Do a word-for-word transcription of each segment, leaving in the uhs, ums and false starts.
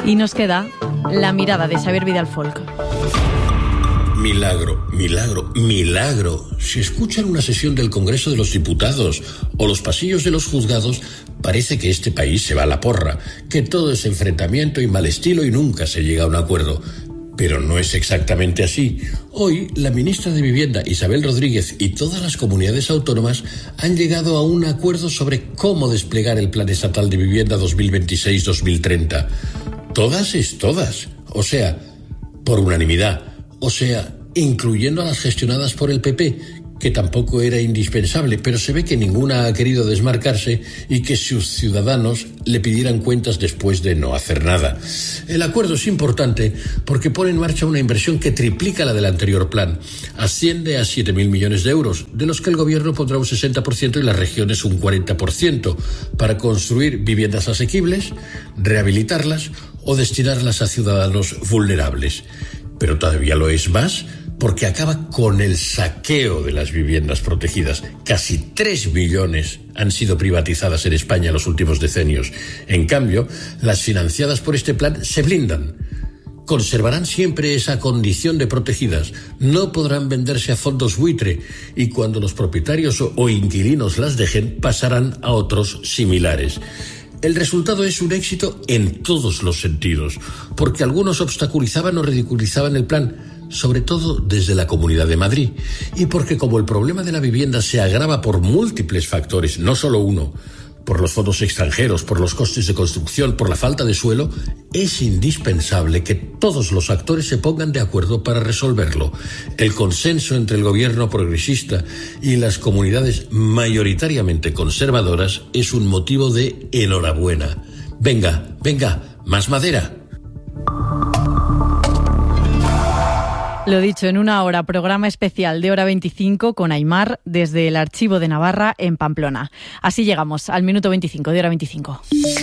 Y nos queda la mirada de Xavier Vidal-Folk. Milagro, milagro, milagro. Si escuchan una sesión del Congreso de los Diputados o los pasillos de los juzgados, parece que este país se va a la porra, que todo es enfrentamiento y mal estilo y nunca se llega a un acuerdo. Pero no es exactamente así. Hoy, la ministra de Vivienda, Isabel Rodríguez, y todas las comunidades autónomas han llegado a un acuerdo sobre cómo desplegar el Plan Estatal de Vivienda dos mil veintiséis dos mil treinta. Todas es todas. O sea, por unanimidad. O sea, incluyendo a las gestionadas por el P P, que tampoco era indispensable, pero se ve que ninguna ha querido desmarcarse y que sus ciudadanos le pidieran cuentas después de no hacer nada. El acuerdo es importante porque pone en marcha una inversión que triplica la del anterior plan. Asciende a siete mil millones de euros, de los que el gobierno pondrá un sesenta por ciento y las regiones un cuarenta por ciento, para construir viviendas asequibles, rehabilitarlas o destinarlas a ciudadanos vulnerables. Pero todavía lo es más, porque acaba con el saqueo de las viviendas protegidas. Casi tres millones han sido privatizadas en España en los últimos decenios. En cambio, las financiadas por este plan se blindan. Conservarán siempre esa condición de protegidas, no podrán venderse a fondos buitre y cuando los propietarios o, o inquilinos las dejen, pasarán a otros similares. El resultado es un éxito en todos los sentidos, porque algunos obstaculizaban o ridiculizaban el plan, sobre todo desde la Comunidad de Madrid, y porque como el problema de la vivienda se agrava por múltiples factores, no solo uno, por los fondos extranjeros, por los costes de construcción, por la falta de suelo, es indispensable que todos los actores se pongan de acuerdo para resolverlo. El consenso entre el gobierno progresista y las comunidades mayoritariamente conservadoras es un motivo de enhorabuena. Venga, venga, más madera. Lo dicho, en una hora, programa especial de Hora veinticinco con Aimar desde el Archivo de Navarra en Pamplona. Así llegamos al minuto veinticinco de Hora veinticinco.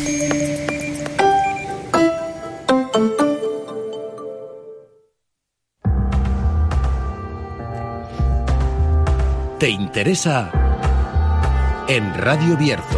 ¿Te interesa? En Radio Bierzo.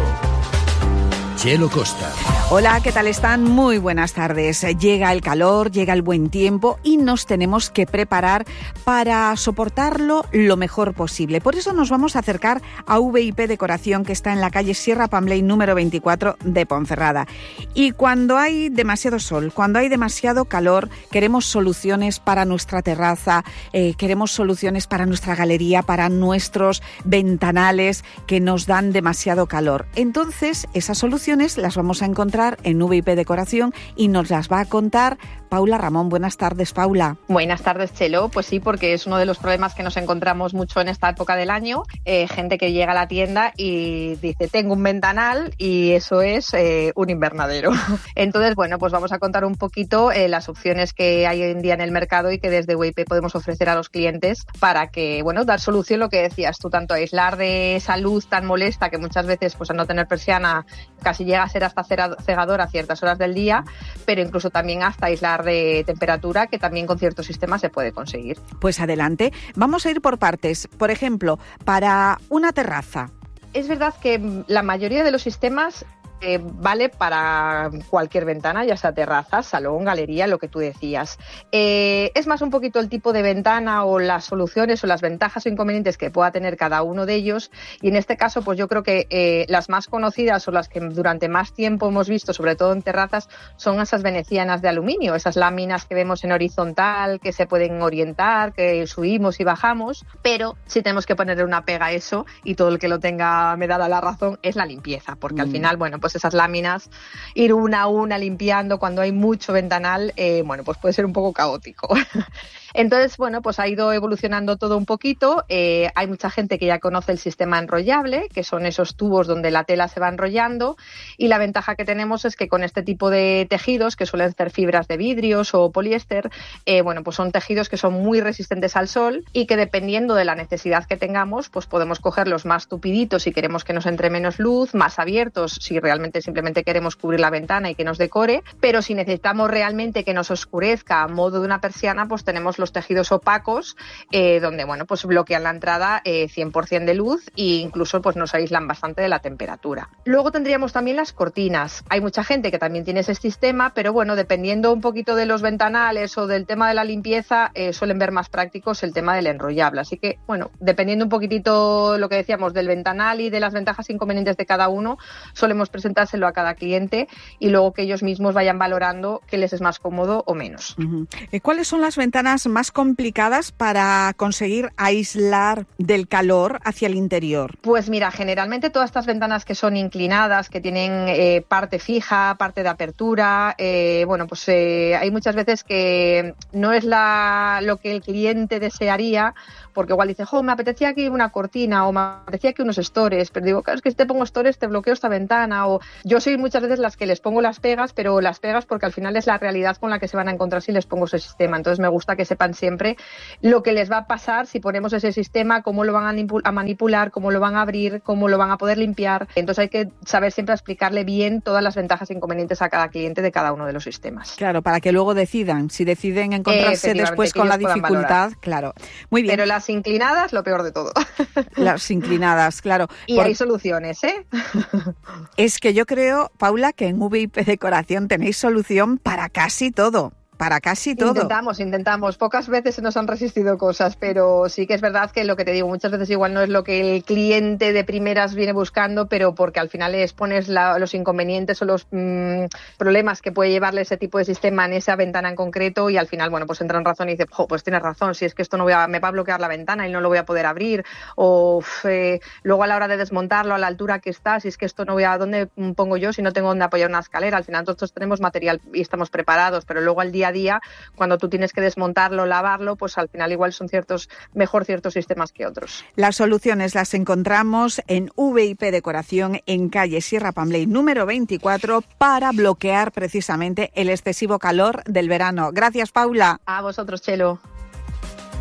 Chelo Costa. Hola, ¿qué tal están? Muy buenas tardes. Llega el calor, llega el buen tiempo y nos tenemos que preparar para soportarlo lo mejor posible. Por eso nos vamos a acercar a V I P Decoración, que está en la calle Sierra Pambley número veinticuatro de Ponferrada. Y cuando hay demasiado sol, cuando hay demasiado calor, queremos soluciones para nuestra terraza, eh, queremos soluciones para nuestra galería, para nuestros ventanales que nos dan demasiado calor. Entonces, esas soluciones las vamos a encontrar en V I P Decoración y nos las va a contar Paula Ramón. Buenas tardes, Paula. Buenas tardes, Chelo. Pues sí, porque es uno de los problemas que nos encontramos mucho en esta época del año. Eh, gente que llega a la tienda y dice, tengo un ventanal y eso es eh, un invernadero. Entonces, bueno, pues vamos a contar un poquito eh, las opciones que hay hoy en día en el mercado y que desde V I P podemos ofrecer a los clientes para que, bueno, dar solución, lo que decías tú, tanto aislar de esa luz tan molesta que muchas veces, pues al no tener persiana, casi llega a ser hasta cegador a ciertas horas del día, pero incluso también hasta aislar de temperatura, que también con ciertos sistemas se puede conseguir. Pues adelante, vamos a ir por partes. Por ejemplo, para una terraza. Es verdad que la mayoría de los sistemas eh, vale para cualquier ventana, ya sea terraza, salón, galería, lo que tú decías. Eh, es más un poquito el tipo de ventana o las soluciones o las ventajas o inconvenientes que pueda tener cada uno de ellos, y en este caso pues yo creo que eh, las más conocidas o las que durante más tiempo hemos visto, sobre todo en terrazas, son esas venecianas de aluminio, esas láminas que vemos en horizontal, que se pueden orientar, que subimos y bajamos, pero si tenemos que ponerle una pega a eso, y todo el que lo tenga me dará la razón, es la limpieza, porque mm. al final, bueno, pues esas láminas, ir una a una limpiando cuando hay mucho ventanal, eh, bueno, pues puede ser un poco caótico. Entonces, bueno, pues ha ido evolucionando todo un poquito. Eh, hay mucha gente que ya conoce el sistema enrollable, que son esos tubos donde la tela se va enrollando, y la ventaja que tenemos es que con este tipo de tejidos, que suelen ser fibras de vidrios o poliéster, eh, bueno, pues son tejidos que son muy resistentes al sol y que dependiendo de la necesidad que tengamos, pues podemos cogerlos más tupiditos si queremos que nos entre menos luz, más abiertos si realmente realmente simplemente queremos cubrir la ventana y que nos decore, pero si necesitamos realmente que nos oscurezca a modo de una persiana, pues tenemos los tejidos opacos, eh, donde bueno, pues bloquean la entrada eh, cien por ciento de luz e incluso pues nos aíslan bastante de la temperatura. Luego tendríamos también las cortinas. Hay mucha gente que también tiene ese sistema, pero bueno, dependiendo un poquito de los ventanales o del tema de la limpieza, eh, suelen ver más prácticos el tema del enrollable. Así que bueno, dependiendo un poquitito lo que decíamos del ventanal y de las ventajas e inconvenientes de cada uno, solemos presentárselo a cada cliente y luego que ellos mismos vayan valorando qué les es más cómodo o menos. Uh-huh. ¿Cuáles son las ventanas más complicadas para conseguir aislar del calor hacia el interior? Pues mira, generalmente todas estas ventanas que son inclinadas, que tienen eh, parte fija, parte de apertura, eh, bueno, pues eh, hay muchas veces que no es la, lo que el cliente desearía, porque igual dice, jo, me apetecía aquí una cortina o me apetecía aquí unos stores, pero digo, claro, es que si te pongo stores te bloqueo esta ventana, o yo soy muchas veces las que les pongo las pegas, pero las pegas porque al final es la realidad con la que se van a encontrar si les pongo ese sistema. Entonces me gusta que sepan siempre lo que les va a pasar si ponemos ese sistema, cómo lo van a manipular, cómo lo van a abrir, cómo lo van a poder limpiar. Entonces hay que saber siempre explicarle bien todas las ventajas e inconvenientes a cada cliente de cada uno de los sistemas. Claro, para que luego decidan, si deciden encontrarse después con la dificultad, claro. Muy bien. Pero las inclinadas, lo peor de todo. Las inclinadas, claro. Y Por... hay soluciones, ¿eh? Es que yo creo, Paula, que en V I P Decoración tenéis solución para casi todo. Para casi todo. Intentamos, intentamos. Pocas veces se nos han resistido cosas, pero sí que es verdad que lo que te digo, muchas veces igual no es lo que el cliente de primeras viene buscando, pero porque al final le expones la, los inconvenientes o los mmm, problemas que puede llevarle ese tipo de sistema en esa ventana en concreto y al final, bueno, pues entra en razón y dice, jo, pues tienes razón, si es que esto no voy a, me va a bloquear la ventana y no lo voy a poder abrir, o eh, luego a la hora de desmontarlo a la altura que está, si es que esto no voy a, ¿dónde pongo yo si no tengo dónde apoyar una escalera? Al final nosotros tenemos material y estamos preparados, pero luego al día a día, cuando tú tienes que desmontarlo, lavarlo, pues al final igual son ciertos, mejor ciertos sistemas que otros. Las soluciones las encontramos en V I P Decoración en calle Sierra Pambley número veinticuatro para bloquear precisamente el excesivo calor del verano. Gracias, Paula. A vosotros, Chelo.